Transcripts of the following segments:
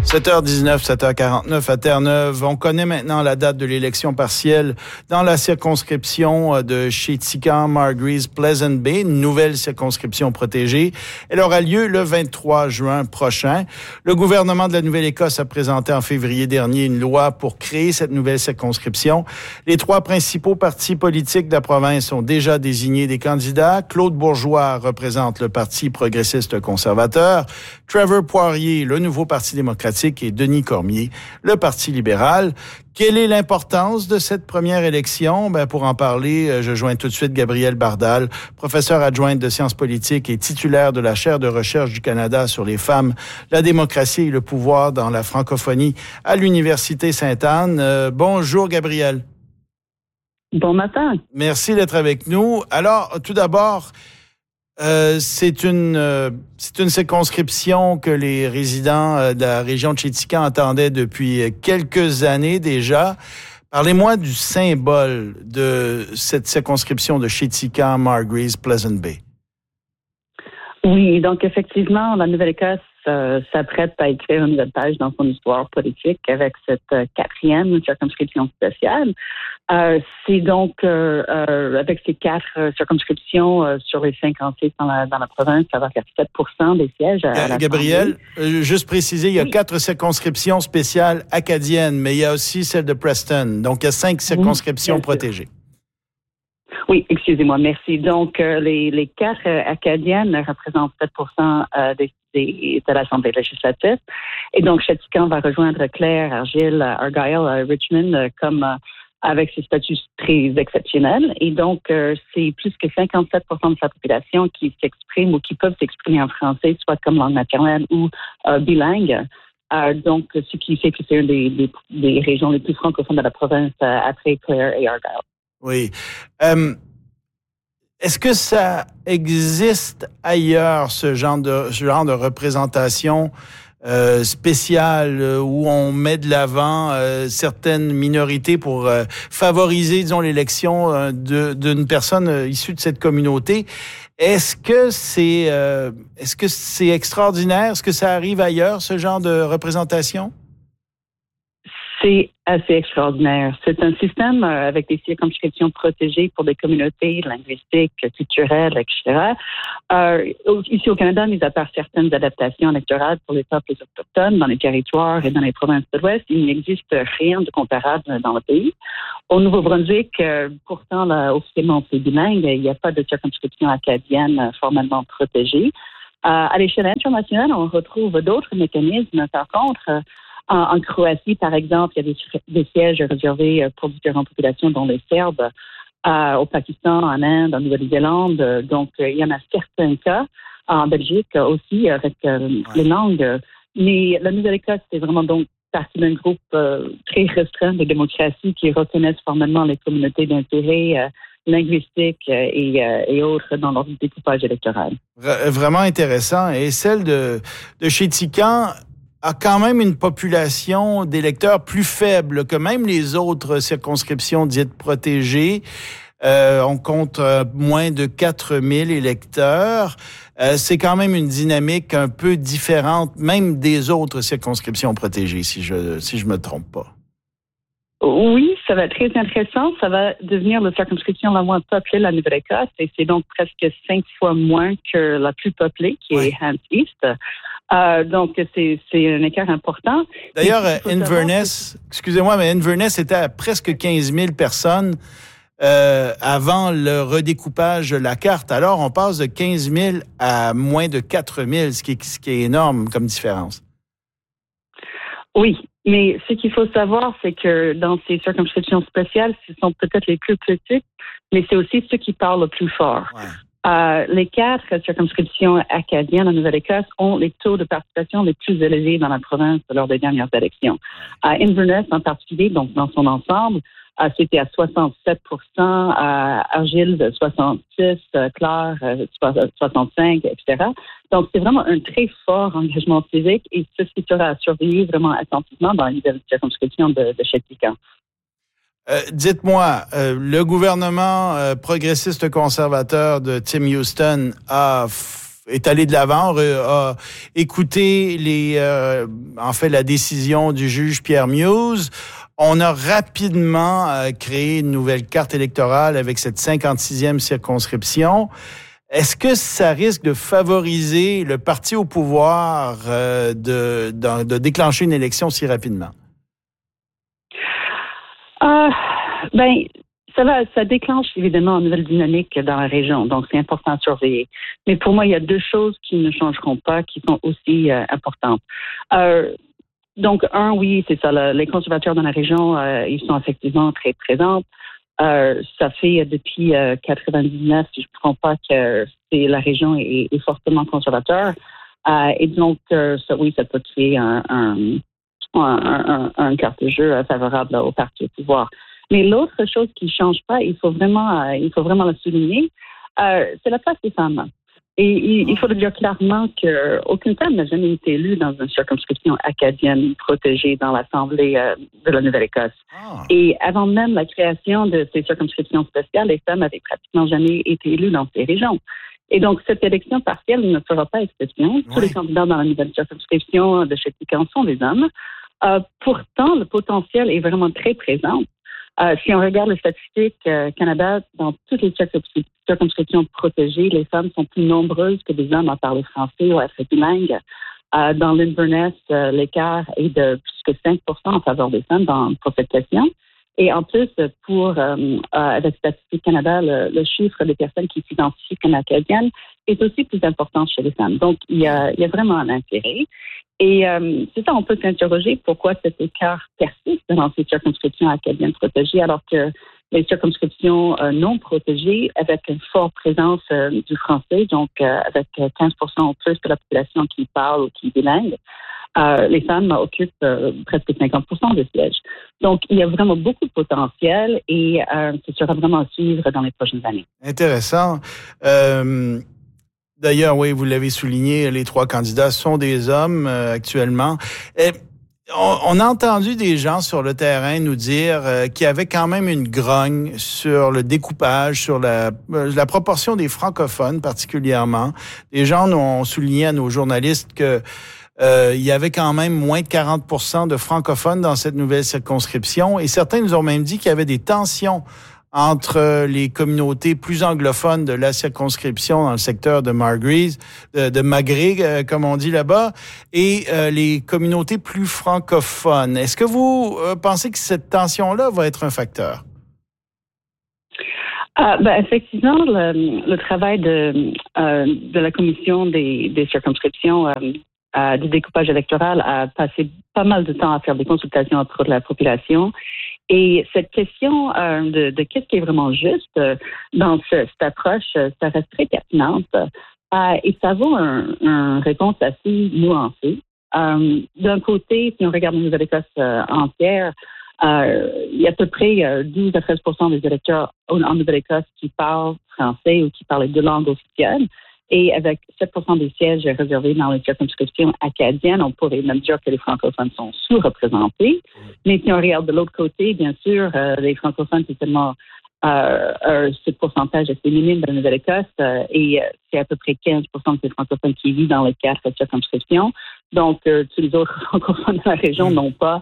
7h19, 7h49 à Terre-Neuve. On connaît maintenant la date de l'élection partielle dans la circonscription de Chéticamp, Margreaves, Pleasant Bay, une nouvelle circonscription protégée. Elle aura lieu le 23 juin prochain. Le gouvernement de la Nouvelle-Écosse a présenté en février dernier une loi pour créer cette nouvelle circonscription. Les trois principaux partis politiques de la province ont déjà désigné des candidats. Claude Bourgeois représente le Parti progressiste conservateur. Trevor Poirier, le nouveau Parti démocratique, et Denis Cormier, le Parti libéral. Quelle est l'importance de cette première élection? Pour en parler, je joins tout de suite Gabrielle Bardal, professeure adjointe de sciences politiques et titulaire de la chaire de recherche du Canada sur les femmes, la démocratie et le pouvoir dans la francophonie à l'Université Sainte-Anne. Bonjour Gabrielle. Bon matin. Merci d'être avec nous. Alors, tout d'abord, c'est une circonscription que les résidents de la région de Chéticamp attendaient depuis quelques années déjà. Parlez-moi du symbole de cette circonscription de Chéticamp, Margreaves, Pleasant Bay. Oui, donc effectivement, la Nouvelle-Écosse s'apprête à écrire une nouvelle page dans son histoire politique avec cette quatrième circonscription spéciale. C'est donc avec ces quatre circonscriptions sur les 56 dans la province, ça va faire 7% des sièges à la Gabrielle, juste préciser, il y a 4 circonscriptions spéciales acadiennes, mais il y a aussi celle de Preston. Donc, il y a 5 circonscriptions protégées. Oui, excusez-moi, merci. Donc, les 4 acadiennes représentent 7% de l'Assemblée législative. Et donc, Chéticamp va rejoindre Clare, Argyll, Argyle, Richmond comme avec ses statuts très exceptionnels. Et donc, c'est plus que 57% de sa population qui s'exprime ou qui peuvent s'exprimer en français, soit comme langue maternelle ou bilingue. Donc, ce qui fait que c'est une des régions les plus francophones de la province après Clare et Argyle. Oui. Est-ce que ça existe ailleurs, ce genre de représentation spéciale où on met de l'avant certaines minorités pour favoriser, disons, l'élection d'une personne issue de cette communauté? Est-ce que c'est extraordinaire? Est-ce que ça arrive ailleurs, ce genre de représentation? C'est assez extraordinaire. C'est un système avec des circonscriptions protégées pour des communautés linguistiques, culturelles, etc. Ici au Canada, mis à part certaines adaptations électorales pour les peuples autochtones dans les territoires et dans les provinces de l'Ouest, il n'existe rien de comparable dans le pays. Au Nouveau-Brunswick, pourtant, là, officiellement, c'est bilingue. Il n'y a pas de circonscription acadienne formellement protégée. À l'échelle internationale, on retrouve d'autres mécanismes. Par contre, en Croatie, par exemple, il y a des sièges réservés pour différentes populations, dont les Serbes, au Pakistan, en Inde, en Nouvelle-Zélande. Donc, il y en a certains cas. En Belgique aussi, avec les langues. Mais la Nouvelle-Écosse, c'est vraiment donc partie d'un groupe très restreint de démocraties qui reconnaissent formellement les communautés d'intérêt linguistiques et autres dans leur découpage électoral. Vraiment intéressant. Et celle de Chéticamp a quand même une population d'électeurs plus faible que même les autres circonscriptions dites protégées. On compte moins de 4000 électeurs. C'est quand même une dynamique un peu différente, même des autres circonscriptions protégées, si je me trompe pas. Oui, ça va être très intéressant. Ça va devenir la circonscription la moins peuplée de la Nouvelle-Écosse et c'est donc presque 5 fois moins que la plus peuplée, qui est Hants East. Donc, c'est un écart important. D'ailleurs, Inverness, excusez-moi, mais Inverness était à presque 15 000 personnes avant le redécoupage de la carte. Alors, on passe de 15 000 à moins de 4 000, ce qui est énorme comme différence. Oui, mais ce qu'il faut savoir, c'est que dans ces circonscriptions spéciales, ce sont peut-être les plus petites, mais c'est aussi ceux qui parlent le plus fort. Ouais. Les 4 circonscriptions acadiennes en Nouvelle-Écosse ont les taux de participation les plus élevés dans la province lors des dernières élections. Inverness en particulier, donc dans son ensemble, c'était à 67%, Argyll de 66%, Clare 65%, etc. Donc, c'est vraiment un très fort engagement civique et c'est ce qui sera à surveiller vraiment attentivement dans les circonscriptions de Chéticamp. Dites-moi, le gouvernement progressiste conservateur de Tim Houston a est allé de l'avant, a écouté la décision du juge Pierre Muse. On a rapidement créé une nouvelle carte électorale avec cette 56e circonscription. Est-ce que ça risque de favoriser le parti au pouvoir de déclencher une élection si rapidement? Ça déclenche évidemment une nouvelle dynamique dans la région, donc c'est important à surveiller. Mais pour moi, il y a deux choses qui ne changeront pas, qui sont aussi importantes. Donc, oui, c'est ça. Les conservateurs dans la région, ils sont effectivement très présents. Ça fait depuis 99, si je ne me trompe pas, que la région est fortement conservateur. Et donc, ça peut créer un carte de jeu favorable au parti au pouvoir. Mais l'autre chose qui ne change pas, il faut vraiment la souligner, c'est la place des femmes. Et il faut le dire clairement qu'aucune femme n'a jamais été élue dans une circonscription acadienne protégée dans l'Assemblée de la Nouvelle-Écosse. Et avant même la création de ces circonscriptions spéciales, les femmes n'avaient pratiquement jamais été élues dans ces régions. Et donc, cette élection partielle ne fera pas exception. Tous les candidats dans la nouvelle circonscription de Chéticamp sont des hommes. Pourtant, le potentiel est vraiment très présent. Si on regarde les statistiques Canada, dans toutes les circonscriptions protégées, les femmes sont plus nombreuses que les hommes à parler français ou à être bilingues. Dans l'Inverness, l'écart est de plus que 5% en faveur des femmes pour cette question. Et en plus, avec Statistique Canada, le chiffre des personnes qui s'identifient comme acadiennes est aussi plus important chez les femmes. Donc, il y a vraiment un intérêt. Et c'est ça, on peut s'interroger pourquoi cet écart persiste dans ces circonscriptions acadiennes protégées, alors que les circonscriptions non protégées, avec une forte présence du français, donc avec 15% ou plus de la population qui parle ou qui est bilingue, les femmes occupent presque 50% des sièges. Donc, il y a vraiment beaucoup de potentiel et ce sera vraiment à suivre dans les prochaines années. Intéressant. D'ailleurs, oui, vous l'avez souligné, les 3 candidats sont des hommes actuellement. On a entendu des gens sur le terrain nous dire qu'il y avait quand même une grogne sur le découpage, sur la proportion des francophones particulièrement. Les gens ont souligné à nos journalistes que il y avait quand même moins de 40% de francophones dans cette nouvelle circonscription et certains nous ont même dit qu'il y avait des tensions entre les communautés plus anglophones de la circonscription dans le secteur de Margrees, de Magré, comme on dit là-bas, et les communautés plus francophones. Est-ce que vous pensez que cette tension-là va être un facteur? Effectivement, le travail de la commission des circonscriptions du découpage électoral a passé pas mal de temps à faire des consultations auprès de la population. Et cette question de qu'est-ce qui est vraiment juste dans cette approche, ça reste très pertinente et ça vaut une réponse assez nuancée. D'un côté, si on regarde la Nouvelle-Écosse entière, il y a à peu près 12 à 13% des électeurs en Nouvelle-Écosse qui parlent français ou qui parlent les 2 langues officielles. Et avec 7% des sièges réservés dans les circonscriptions acadiennes, on pourrait même dire que les francophones sont sous-représentés. Mais si on regarde de l'autre côté, bien sûr, les francophones, c'est seulement ce pourcentage assez minime de la Nouvelle-Écosse et c'est à peu près 15% des francophones qui vivent dans les 4 circonscriptions. Donc, tous les autres francophones de la région n'ont pas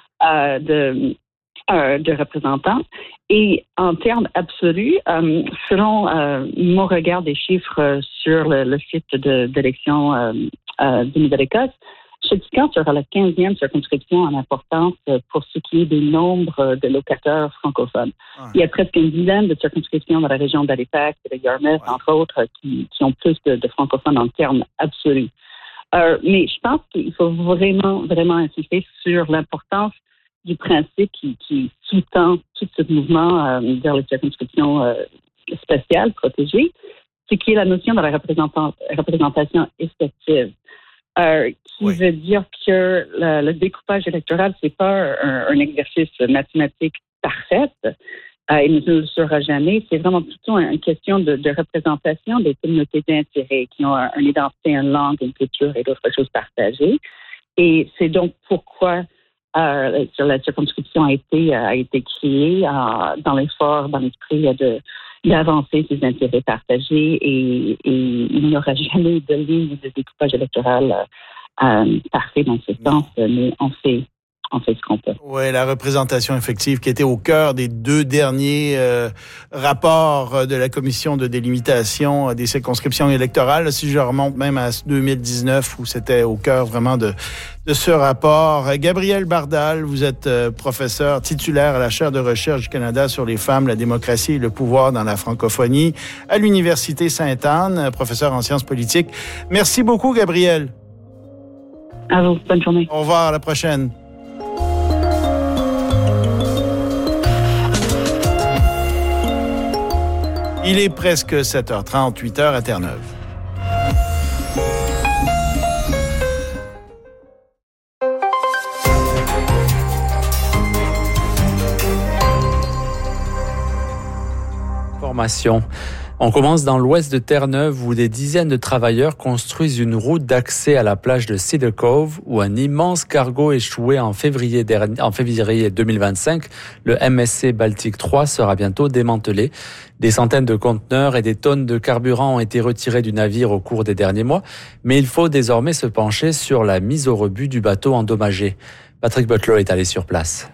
de représentants. Et en termes absolus, selon mon regard des chiffres sur le site d'élection de Nouvelle-Écosse, Chéticamp sera la 15e circonscription en importance pour ce qui est du nombre de locataires francophones. Il y a presque une dizaine de circonscriptions dans la région d'Halifax et de Yarmouth, entre autres, qui ont plus de francophones en termes absolus. Mais je pense qu'il faut vraiment insister sur l'importance du principe qui sous-tend tout ce mouvement vers les circonscriptions spéciales, protégées, ce qui est la notion de la représentation effective, qui veut dire que le découpage électoral, c'est pas un exercice mathématique parfait, il ne le sera jamais, c'est vraiment plutôt une question de représentation des communautés d'intérêt qui ont une identité, une langue, une culture et d'autres choses partagées. Et c'est donc pourquoi la circonscription a été créée dans l'esprit d'avancer ses intérêts partagés et il n'y aura jamais de ligne de découpage électoral parfait dans ce sens, mais on fait ce qu'on peut. Oui, la représentation effective qui était au cœur des 2 derniers rapports de la commission de délimitation des circonscriptions électorales. Si je remonte même à 2019 où c'était au cœur vraiment de ce rapport. Gabriel Bardal, vous êtes professeur titulaire à la chaire de recherche du Canada sur les femmes, la démocratie et le pouvoir dans la francophonie à l'Université Sainte-Anne, professeur en sciences politiques. Merci beaucoup, Gabriel. À vous. Bonne journée. Au revoir, à la prochaine. Il est presque 7h30, 8h à Terre-Neuve. Formation. On commence dans l'ouest de Terre-Neuve où des dizaines de travailleurs construisent une route d'accès à la plage de Cedar Cove où un immense cargo échoué en février 2025, le MSC Baltic 3, sera bientôt démantelé. Des centaines de conteneurs et des tonnes de carburant ont été retirés du navire au cours des derniers mois, mais il faut désormais se pencher sur la mise au rebut du bateau endommagé. Patrick Butler est allé sur place.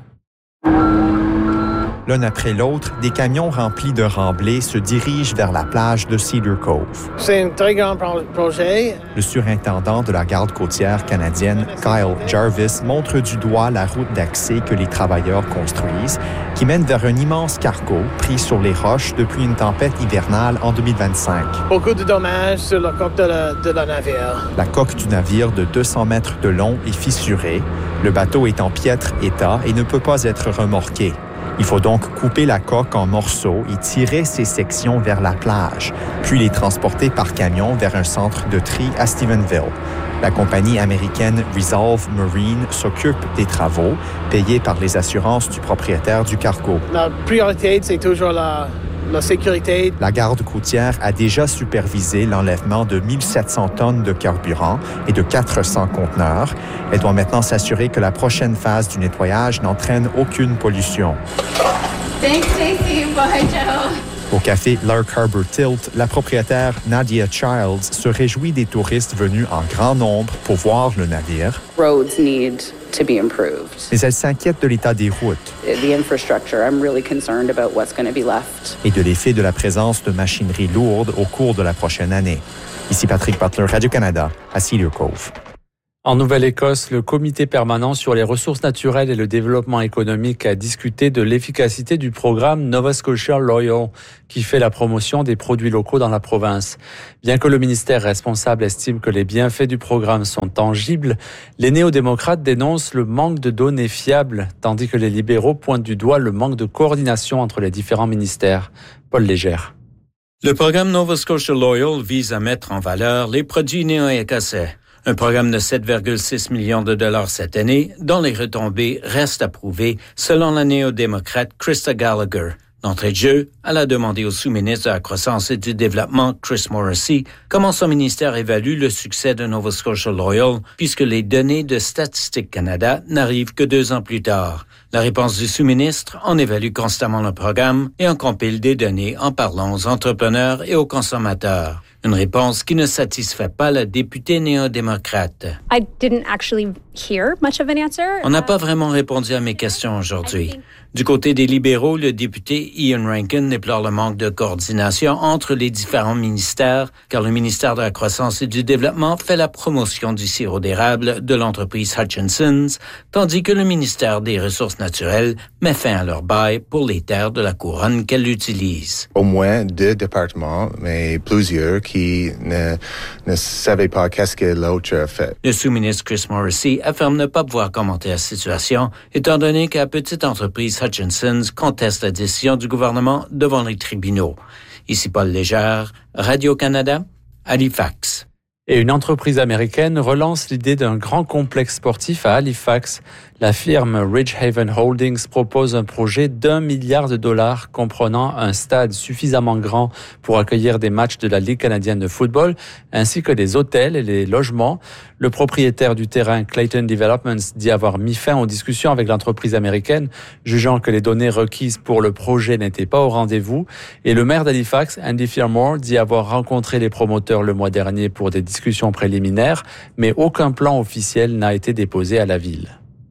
L'un après l'autre, des camions remplis de remblais se dirigent vers la plage de Cedar Cove. C'est un très grand projet. Le surintendant de la garde côtière canadienne, Kyle Jarvis, montre du doigt la route d'accès que les travailleurs construisent, qui mène vers un immense cargo pris sur les roches depuis une tempête hivernale en 2025. Beaucoup de dommages sur la coque de la navire. La coque du navire de 200 mètres de long est fissurée. Le bateau est en piètre état et ne peut pas être remorqué. Il faut donc couper la coque en morceaux et tirer ces sections vers la plage, puis les transporter par camion vers un centre de tri à Stephenville. La compagnie américaine Resolve Marine s'occupe des travaux, payés par les assurances du propriétaire du cargo. La priorité, c'est toujours la sécurité. La garde côtière a déjà supervisé l'enlèvement de 1700 tonnes de carburant et de 400 conteneurs. Elle doit maintenant s'assurer que la prochaine phase du nettoyage n'entraîne aucune pollution. Thanks, Stacey. Bye, Joe. Au café Lark Harbor Tilt, la propriétaire Nadia Childs se réjouit des touristes venus en grand nombre pour voir le navire. Roads need to be improved. Mais elle s'inquiète de l'état des routes. The infrastructure, I'm really concerned about what's going to be left. Et de l'effet de la présence de machinerie lourde au cours de la prochaine année. Ici Patrick Butler, Radio-Canada, à Cedar Cove. En Nouvelle-Écosse, le comité permanent sur les ressources naturelles et le développement économique a discuté de l'efficacité du programme Nova Scotia Loyal, qui fait la promotion des produits locaux dans la province. Bien que le ministère responsable estime que les bienfaits du programme sont tangibles, les néo-démocrates dénoncent le manque de données fiables, tandis que les libéraux pointent du doigt le manque de coordination entre les différents ministères. Paul Légère. Le programme Nova Scotia Loyal vise à mettre en valeur les produits néo-écossais. Un programme de 7,6 millions de dollars cette année, dont les retombées restent à prouver, selon la néo-démocrate Krista Gallagher. D'entrée de jeu, elle a demandé au sous-ministre de la Croissance et du Développement, Chris Morrissey, comment son ministère évalue le succès de Nova Scotia Loyal, puisque les données de Statistique Canada n'arrivent que 2 ans plus tard. La réponse du sous-ministre en évalue constamment le programme et en compile des données en parlant aux entrepreneurs et aux consommateurs. Une réponse qui ne satisfait pas la députée néo-démocrate. On n'a pas vraiment répondu à mes questions aujourd'hui. Du côté des libéraux, le député Ian Rankin déplore le manque de coordination entre les différents ministères, car le ministère de la Croissance et du Développement fait la promotion du sirop d'érable de l'entreprise Hutchinson's, tandis que le ministère des Ressources naturelles met fin à leur bail pour les terres de la couronne qu'elle utilise. Au moins 2 départements, mais plusieurs qui ne savaient pas qu'est-ce que l'autre a fait. Le sous-ministre Chris Morrissey affirme ne pas pouvoir commenter la situation, étant donné que la petite entreprise Hutchinson's conteste la décision du gouvernement devant les tribunaux. Ici Paul Légère, Radio-Canada, Halifax. Et une entreprise américaine relance l'idée d'un grand complexe sportif à Halifax. La firme Ridgehaven Holdings propose un projet d'$1 milliard comprenant un stade suffisamment grand pour accueillir des matchs de la Ligue canadienne de football, ainsi que des hôtels et des logements. Le propriétaire du terrain, Clayton Developments, dit avoir mis fin aux discussions avec l'entreprise américaine, jugeant que les données requises pour le projet n'étaient pas au rendez-vous. Et le maire d'Halifax, Andy Fearmore, dit avoir rencontré les promoteurs le mois dernier pour des discussions préliminaires, mais aucun plan officiel n'a été déposé à la ville.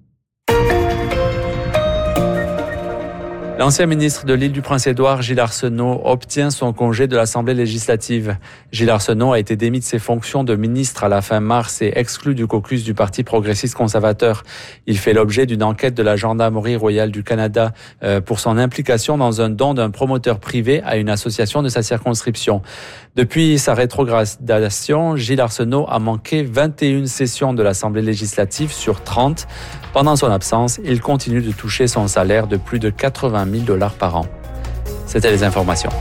L'ancien ministre de l'île du Prince-Édouard, Gilles Arsenault, obtient son congé de l'Assemblée législative. Gilles Arsenault a été démis de ses fonctions de ministre à la fin mars et exclu du caucus du Parti progressiste conservateur. Il fait l'objet d'une enquête de la Gendarmerie royale du Canada pour son implication dans un don d'un promoteur privé à une association de sa circonscription. Depuis sa rétrogradation, Gilles Arsenault a manqué 21 sessions de l'Assemblée législative sur 30. Pendant son absence, il continue de toucher son salaire de plus de 80 000 $ par an. C'était les informations.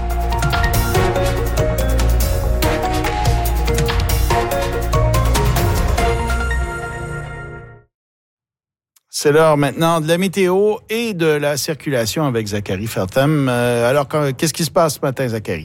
C'est l'heure maintenant de la météo et de la circulation avec Zachary Feltham. Alors, qu'est-ce qui se passe ce matin, Zachary?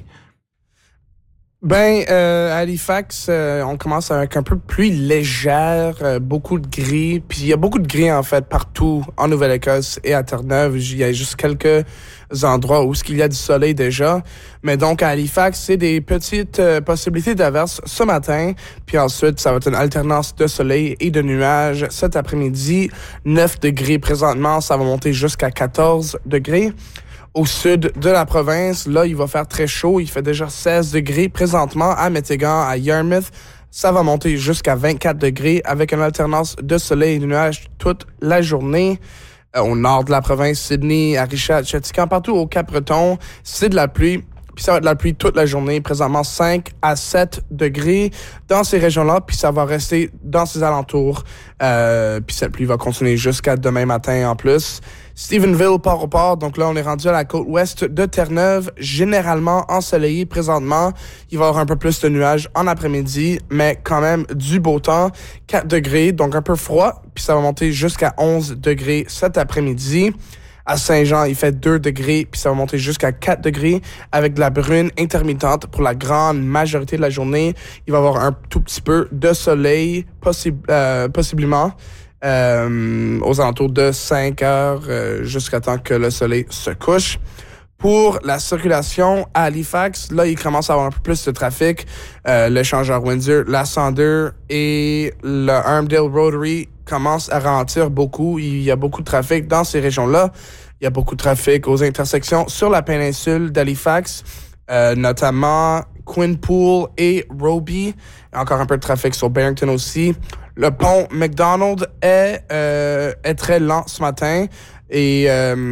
À Halifax, on commence avec un peu de pluie légère, beaucoup de gris. Puis il y a beaucoup de gris, en fait, partout en Nouvelle-Écosse et à Terre-Neuve. Il y a juste quelques endroits où il y a du soleil déjà. Mais donc, à Halifax, c'est des petites possibilités d'averses ce matin. Puis ensuite, ça va être une alternance de soleil et de nuages cet après-midi. 9 degrés présentement, ça va monter jusqu'à 14 degrés. Au sud de la province, là, il va faire très chaud. Il fait déjà 16 degrés présentement à Métégan, à Yarmouth. Ça va monter jusqu'à 24 degrés avec une alternance de soleil et de nuages toute la journée. Au nord de la province, Sydney, à Richard, Chéticamp, partout au Cap-Breton, c'est de la pluie. Puis ça va être de la pluie toute la journée. Présentement, 5 à 7 degrés dans ces régions-là. Puis ça va rester dans ces alentours. Puis cette pluie va continuer jusqu'à demain matin en plus. Stephenville, Port-au-Port. Donc là, on est rendu à la côte ouest de Terre-Neuve. Généralement ensoleillé présentement. Il va y avoir un peu plus de nuages en après-midi. Mais quand même du beau temps. 4 degrés, donc un peu froid. Puis ça va monter jusqu'à 11 degrés cet après-midi. À Saint-Jean, il fait 2 degrés, puis ça va monter jusqu'à 4 degrés avec de la bruine intermittente pour la grande majorité de la journée. Il va y avoir un tout petit peu de soleil, possiblement, aux alentours de 5 heures, jusqu'à temps que le soleil se couche. Pour la circulation à Halifax, là, il commence à avoir un peu plus de trafic. L'échangeur Windsor, la 102 et le Armdale Rotary commencent à ralentir beaucoup. Il y a beaucoup de trafic dans ces régions-là. Il y a beaucoup de trafic aux intersections sur la péninsule d'Halifax, notamment Quinpool et Roby. Encore un peu de trafic sur Barrington aussi. Le pont McDonald est très lent ce matin et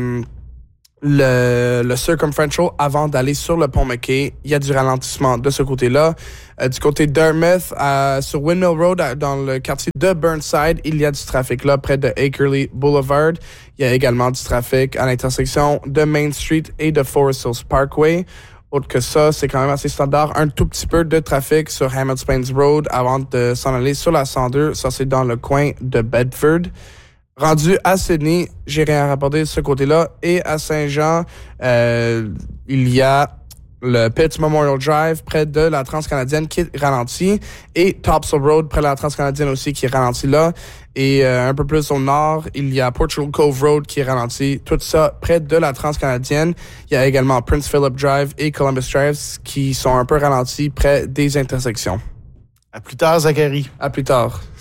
le Circumferential avant d'aller sur le pont McKay, il y a du ralentissement de ce côté-là. Du côté de Dartmouth, sur Windmill Road, dans le quartier de Burnside, il y a du trafic là, près de Akerley Boulevard. Il y a également du trafic à l'intersection de Main Street et de Forest Hills Parkway. Autre que ça, c'est quand même assez standard. Un tout petit peu de trafic sur Hamilton Road avant de s'en aller sur la 102. Ça, c'est dans le coin de Bedford. Rendu à Sydney, j'ai rien à rapporter de ce côté-là. Et à Saint-Jean, il y a le Pitt Memorial Drive près de la Transcanadienne qui est ralenti. Et Topsail Road près de la Transcanadienne aussi qui est ralenti là. Et un peu plus au nord, il y a Portugal Cove Road qui est ralenti. Tout ça près de la Transcanadienne. Il y a également Prince Philip Drive et Columbus Drive qui sont un peu ralentis près des intersections. À plus tard, Zachary. À plus tard.